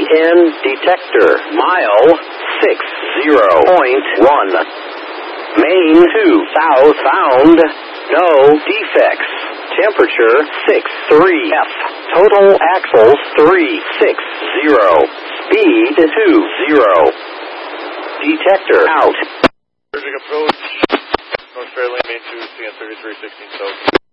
EN detector. Mile 60.1. Main 2 southbound. No defects. Temperature 63 F. Total axles 360. Speed 20. Detector out. Urging approach. North Fairlane, main 2, CN 3316 south.